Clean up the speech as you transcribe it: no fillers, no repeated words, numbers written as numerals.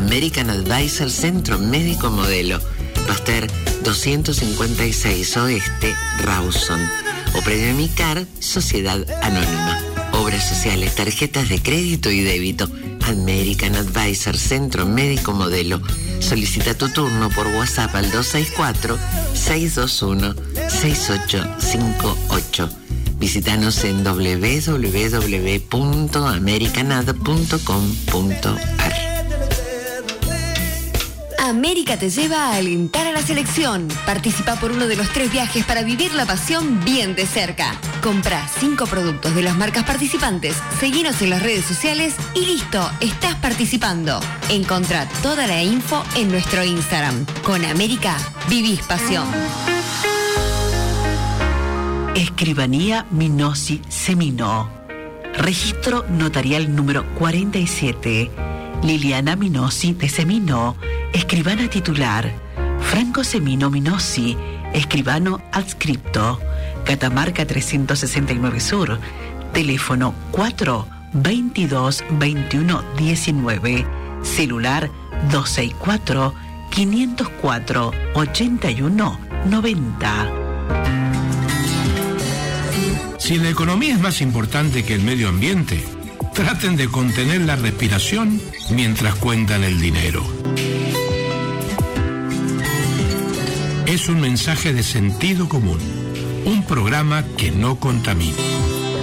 American Advisor Centro Médico Modelo, Pasteur 256 Oeste, Rawson. O Premio Micar, Sociedad Anónima. Obras sociales, tarjetas de crédito y débito. American Advisor Centro Médico Modelo. Solicita tu turno por WhatsApp al 264-621-6858. Visítanos en www.americanad.com.ar. América te lleva a alentar a la selección. Participa por uno de los 3 viajes para vivir la pasión bien de cerca. Compra 5 productos de las marcas participantes, seguinos en las redes sociales y listo, estás participando. Encontrá toda la info en nuestro Instagram. Con América, vivís pasión. Escribanía Minossi Seminó. Registro notarial número 47. Liliana Minossi de Seminó, escribana titular. Franco Semino Minossi, escribano adscripto. Catamarca 369 Sur. Teléfono 4 22 21 19. Celular 264 504 81 90. Si la economía es más importante que el medio ambiente, traten de contener la respiración mientras cuentan el dinero. Es un mensaje de sentido común, un programa que no contamina.